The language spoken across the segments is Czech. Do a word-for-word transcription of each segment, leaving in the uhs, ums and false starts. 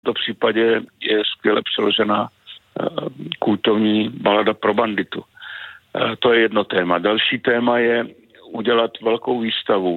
tomto případě je skvěle přeložená kultovní balada pro banditu. To je jedno téma. Další téma je udělat velkou výstavu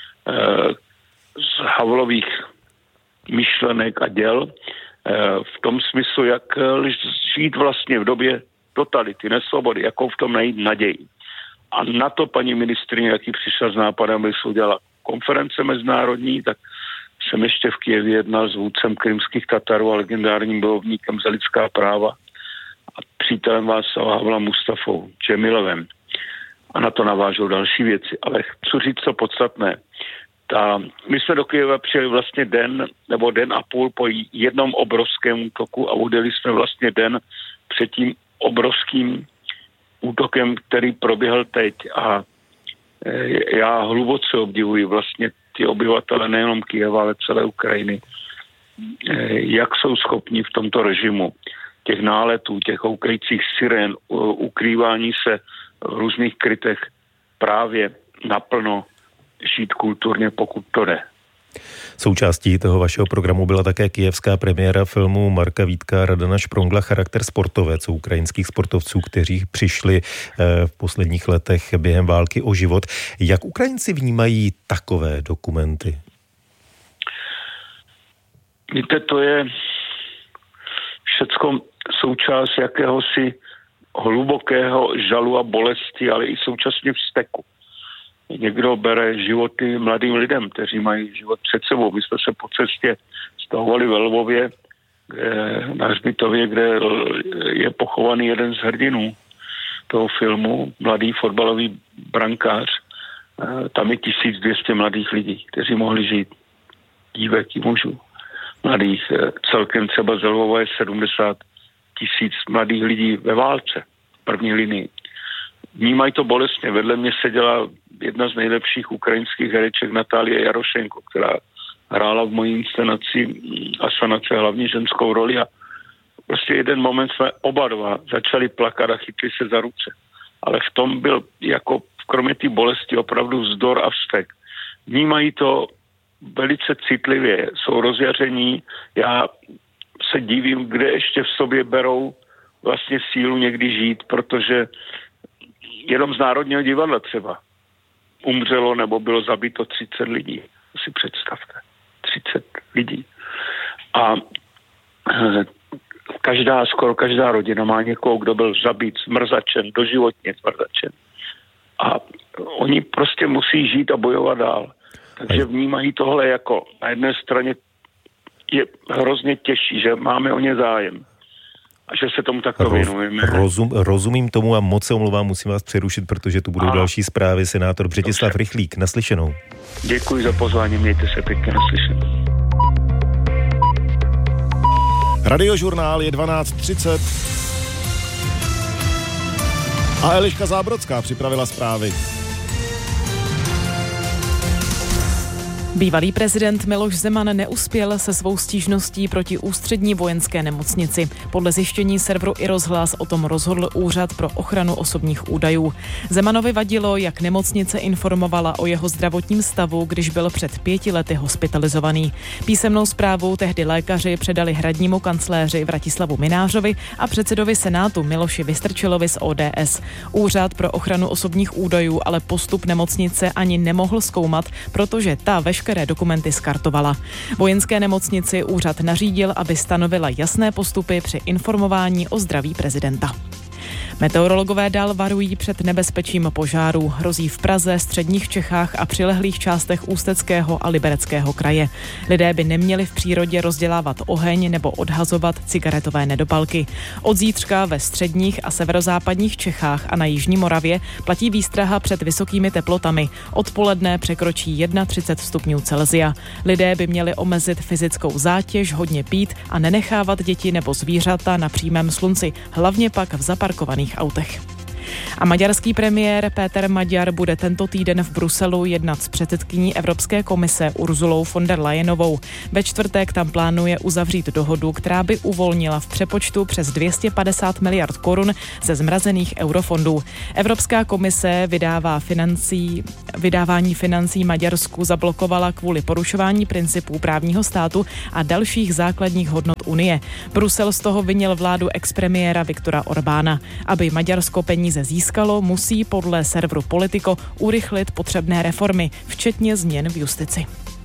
z Havlových myšlenek a děl v tom smyslu, jak žít vlastně v době totality, nesvobody, jakou v tom najít naději. A na to paní ministryně, jaký přišla s nápadem, když se udělala konference mezinárodní, tak jsem ještě v Kyjevě jednal s vůdcem krymských Tatarů a legendárním bojovníkem za lidská práva a přítelem Václava Havla Mustafou Džemilovem. A na to navážou další věci. Ale chci říct, co podstatné. Ta, my jsme do Kyjeva přijeli vlastně den, nebo den a půl po jednom obrovském útoku a udělali jsme vlastně den před tím obrovským útokem, který proběhl teď. A e, já hluboce obdivuji vlastně ty obyvatele nejenom Kyjeva, ale celé Ukrajiny, e, jak jsou schopni v tomto režimu těch náletů, těch houkajících sirén, ukrývání se v různých krytech právě naplno žít kulturně, pokud to jde. Součástí toho vašeho programu byla také kyjevská premiéra filmu Marka Vítka Radana Šprongla Charakter sportovec, ukrajinských sportovců, kteří přišli v posledních letech během války o život. Jak Ukrajinci vnímají takové dokumenty? Víte, to je všecko součást jakéhosi hlubokého žalu a bolesti, ale i současně vzteku. Někdo bere životy mladým lidem, kteří mají život před sebou. My jsme se po cestě stahovali ve Lvově, kde, na hřbitově, kde je pochovaný jeden z hrdinů toho filmu, mladý fotbalový brankář. Tam je tisíc dvě stě mladých lidí, kteří mohli žít. Dívek i mužů. Mladých. Celkem třeba z Lvova je sedmdesát tisíc mladých lidí ve válce, v první linii. Vnímají to bolestně. Vedle mě seděla jedna z nejlepších ukrajinských hereček Natálie Jarošenko, která hrála v mojí inscenaci Asanace hlavní ženskou roli a prostě jeden moment jsme oba dva začali plakat a chytli se za ruce. Ale v tom byl jako kromě té bolesti opravdu vzdor a vztek. Vnímají to velice citlivě, jsou rozjaření. Já se divím, kde ještě v sobě berou vlastně sílu někdy žít, protože jenom z Národního divadla třeba umřelo nebo bylo zabito třicet lidí. To si představte. třicet lidí. A e, každá, skoro každá rodina má někoho, kdo byl zabit, zmrzačen, doživotně zmrzačen. A oni prostě musí žít a bojovat dál. Takže vnímají tohle jako na jedné straně je hrozně těžší, že máme o ně zájem. A že se tomu takto věnujeme. Rozum, rozumím tomu a moc se omlouvám, musím vás přerušit, protože tu budou a. další zprávy. Senátor Břetislav Dobře. Rychlík, naslyšenou. Děkuji za pozvání, mějte se pěkně, naslyšenou. Radiožurnál je dvanáct třicet a Eliška Zábrodská připravila zprávy. Bývalý prezident Miloš Zeman neuspěl se svou stížností proti ústřední vojenské nemocnici. Podle zjištění serveru iRozhlas o tom rozhodl Úřad pro ochranu osobních údajů. Zemanovi vadilo, jak nemocnice informovala o jeho zdravotním stavu, když byl před pěti lety hospitalizovaný. Písemnou zprávu tehdy lékaři předali hradnímu kancléři Vratislavu Minářovi a předsedovi Senátu Miloši Vystrčilovi z O D S. Úřad pro ochranu osobních údajů ale postup nemocnice ani nemohl zkoumat, protože ta veškeré které dokumenty skartovala. Vojenské nemocnici úřad nařídil, aby stanovila jasné postupy při informování o zdraví prezidenta. Meteorologové dál varují před nebezpečím požárů. Hrozí v Praze, středních Čechách a přilehlých částech Ústeckého a Libereckého kraje. Lidé by neměli v přírodě rozdělávat oheň nebo odhazovat cigaretové nedopalky. Od zítřka ve středních a severozápadních Čechách a na jižní Moravě platí výstraha před vysokými teplotami. Odpoledne překročí třicet jedna stupňů Celsia. Lidé by měli omezit fyzickou zátěž, hodně pít a nenechávat děti nebo zvířata na přímém slunci, hlavně pak v zaparkovaných autech. A maďarský premiér Péter Maďar bude tento týden v Bruselu jednat s předsedkyní Evropské komise Urzulou von der Leyenovou. Ve čtvrtek tam plánuje uzavřít dohodu, která by uvolnila v přepočtu přes dvě stě padesát miliard korun ze zmrazených eurofondů. Evropská komise vydává financí, vydávání financí Maďarsku zablokovala kvůli porušování principů právního státu a dalších základních hodnot Unie. Brusel z toho vinil vládu expremiéra Viktora Orbána. Aby Maďarsko peníze získalo, musí podle serveru Politico urychlit potřebné reformy, včetně změn v justici.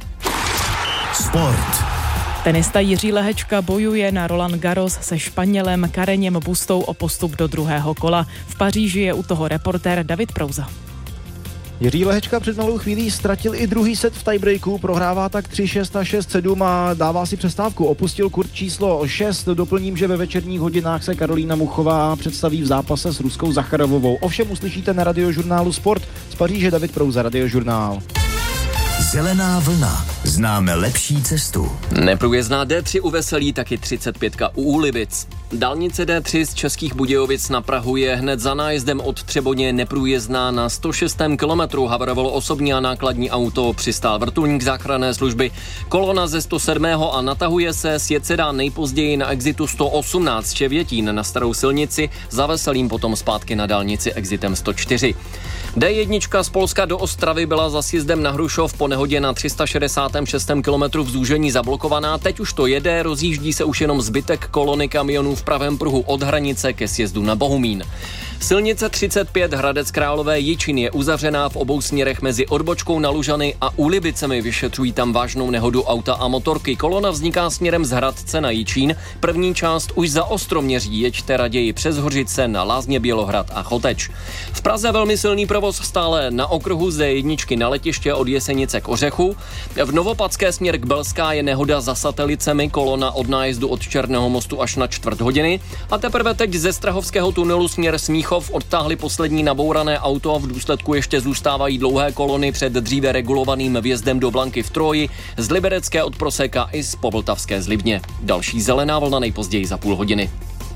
Sport. Tenista Jiří Lehečka bojuje na Roland Garros se Španělem Kareněm Bustou o postup do druhého kola. V Paříži je u toho reportér David Prouza. Jiří Lehečka před malou chvílí ztratil i druhý set v tiebreaku, prohrává tak tři šest a šest sedm a dává si přestávku. Opustil kurt číslo šest, doplním, že ve večerních hodinách se Karolína Muchová představí v zápase s Ruskou Zacharovovou. Ovšem uslyšíte na radiožurnálu Sport. Z Paříže David Prouza, Radiožurnál. Zelená vlna. Známe lepší cestu. Neprůjezdná D tři u Veselí, taky třicet pět u Úlibic. Dálnice D tři z Českých Budějovic na Prahu je hned za nájezdem od Třeboně neprůjezdná. Na sto šestém kilometru havarovalo osobní a nákladní auto, přistál vrtulník záchranné služby. Kolona ze sto sedmého a natahuje se, sjet se dá nejpozději na exitu sto osmnáct Ševětín na starou silnici, za Veselým potom zpátky na dálnici exitem sto čtyři. D jedna z Polska do Ostravy byla za sjezdem na Hrušov po nehodě na tři sta šedesátém šestém kilometru v zúžení zablokovaná. Teď už to jede, rozjíždí se už jenom zbytek kolony kamionů v pravém pruhu od hranice ke sjezdu na Bohumín. Silnice třicet pět Hradec Králové Jičín je uzavřená v obou směrech mezi odbočkou na Lužany a Úlibicemi. Vyšetřují tam vážnou nehodu auta a motorky. Kolona vzniká směrem z Hradce na Jičín. První část už za Ostroměří, jeďte raději přes Hořice na Lázně Bělohrad a Choteč. V Praze velmi silný provoz stále na okruhu z D jedna na letiště od Jesenice k Ořechu. V Novopadské směr k Belská je nehoda za Satelicemi, kolona od nájezdu od Černého mostu až na čtvrt hodiny. A teprve teď ze Strahovského tunelu směr Smíchov odtáhli poslední nabourané auto a v důsledku ještě zůstávají dlouhé kolony před dříve regulovaným vjezdem do Blanky v Troji, z Liberecké od Proseka i z Povltavské Zlibně. Další zelená vlna nejpozději za půl hodiny.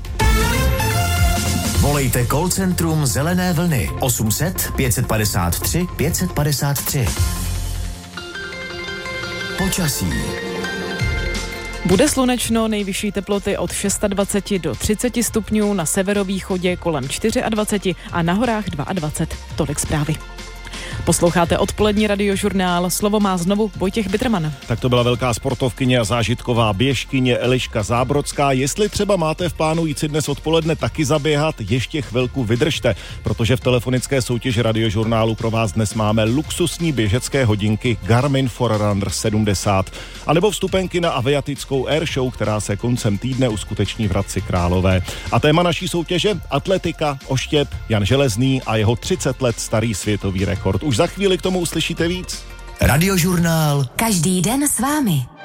Volejte call centrum Zelené vlny osm set pět padesát tři pět padesát tři. Počasí. Bude slunečno, nejvyšší teploty od dvacet šest do třiceti stupňů, na severovýchodě kolem dvacet čtyři a na horách dvacet dva. Tolik zprávy. Posloucháte odpolední Radiožurnál, slovo má znovu Vojtěch Bitterman. Tak to byla velká sportovkyně a zážitková běžkyně Eliška Zábrodská. Jestli třeba máte v plánu jít si dnes odpoledne taky zaběhat, ještě chvilku vydržte, protože v telefonické soutěži Radiožurnálu pro vás dnes máme luxusní běžecké hodinky Garmin Forerunner sedmdesát, anebo vstupenky na aviatickou airshow, která se koncem týdne uskuteční v Hradci Králové. A téma naší soutěže atletika, oštěp, Jan Železný a jeho třicet let starý světový rekord. Už za chvíli k tomu uslyšíte víc. Radiožurnál. Každý den s vámi.